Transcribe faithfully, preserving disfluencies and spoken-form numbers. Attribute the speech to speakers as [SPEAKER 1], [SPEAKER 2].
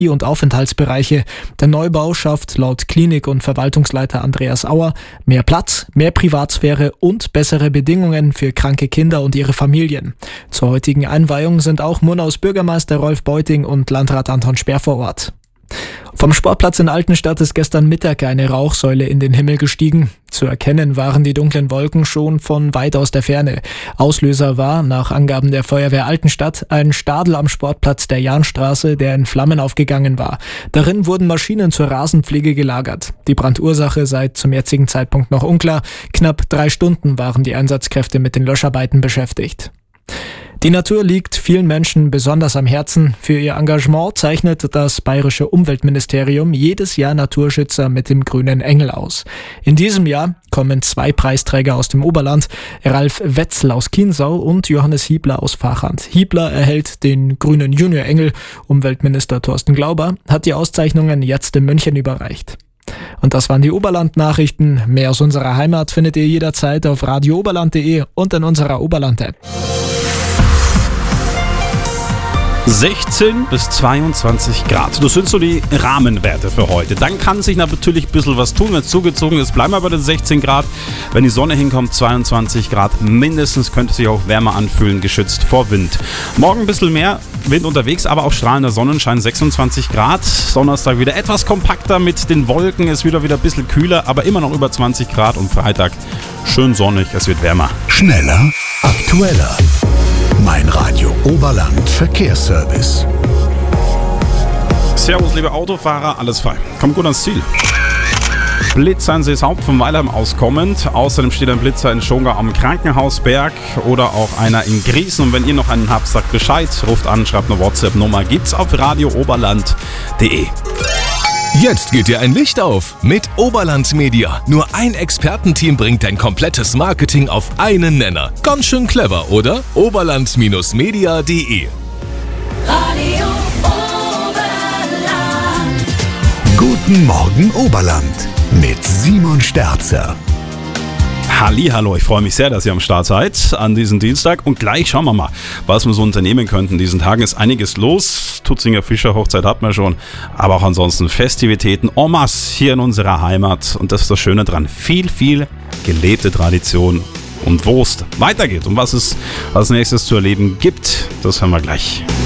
[SPEAKER 1] und Aufenthaltsbereiche. Der Neubau schafft laut Klinik- und Verwaltungsleiter Andreas Auer mehr Platz, mehr Privatsphäre und bessere Bedingungen für kranke Kinder und ihre Familien. Zur heutigen Einweihung sind auch Murnaus Bürgermeister Rolf Beuting und Landrat Anton Sperr vor Ort. Vom Sportplatz in Altenstadt ist gestern Mittag eine Rauchsäule in den Himmel gestiegen. Zu erkennen waren die dunklen Wolken schon von weit aus der Ferne. Auslöser war, nach Angaben der Feuerwehr Altenstadt, ein Stadel am Sportplatz der Jahnstraße, der in Flammen aufgegangen war. Darin wurden Maschinen zur Rasenpflege gelagert. Die Brandursache sei zum jetzigen Zeitpunkt noch unklar. Knapp drei Stunden waren die Einsatzkräfte mit den Löscharbeiten beschäftigt. Die Natur liegt vielen Menschen besonders am Herzen. Für ihr Engagement zeichnet das Bayerische Umweltministerium jedes Jahr Naturschützer mit dem grünen Engel aus. In diesem Jahr kommen zwei Preisträger aus dem Oberland, Ralf Wetzel aus Chiemsau und Johannes Hiebler aus Vachand. Hiebler erhält den grünen Junior Engel. Umweltminister Thorsten Glauber hat die Auszeichnungen jetzt in München überreicht. Und das waren die Oberland-Nachrichten. Mehr aus unserer Heimat findet ihr jederzeit auf radio oberland punkt de und in unserer Oberland-App.
[SPEAKER 2] sechzehn bis zweiundzwanzig Grad. Das sind so die Rahmenwerte für heute. Dann kann sich natürlich ein bisschen was tun, wenn es zugezogen ist. Bleiben wir bei den sechzehn Grad. Wenn die Sonne hinkommt, zweiundzwanzig Grad mindestens. Könnte sich auch wärmer anfühlen, geschützt vor Wind. Morgen ein bisschen mehr Wind unterwegs, aber auch strahlender Sonnenschein, sechsundzwanzig Grad. Donnerstag wieder etwas kompakter mit den Wolken. Es wird wieder ein bisschen kühler, aber immer noch über zwanzig Grad. Und Freitag schön sonnig, es wird wärmer.
[SPEAKER 3] Schneller, aktueller. Mein Radio Oberland Verkehrsservice.
[SPEAKER 2] Servus, liebe Autofahrer, alles frei. Kommt gut ans Ziel. Blitzernsee Haupt vom Weilheim aus kommend. Außerdem steht ein Blitzer in Schongau am Krankenhausberg oder auch einer in Griesen. Und wenn ihr noch einen habt, sagt Bescheid. Ruft an, schreibt eine WhatsApp-Nummer. Gibt's auf radio oberland punkt de.
[SPEAKER 4] Jetzt geht dir ein Licht auf mit Oberland Media. Nur ein Expertenteam bringt dein komplettes Marketing auf einen Nenner. Ganz schön clever, oder? oberland Media punkt de.
[SPEAKER 5] Radio Oberland.
[SPEAKER 3] Guten Morgen Oberland mit Simon Sterzer.
[SPEAKER 2] Hallihallo, ich freue mich sehr, dass ihr am Start seid an diesem Dienstag und gleich schauen wir mal, was wir so unternehmen könnten. In diesen Tagen ist einiges los. Tutzinger Fischer Hochzeit hatten wir schon, aber auch ansonsten Festivitäten en masse hier in unserer Heimat und das ist das Schöne dran. Viel, viel gelebte Tradition und wo es weitergeht und was es als nächstes zu erleben gibt, das hören wir gleich.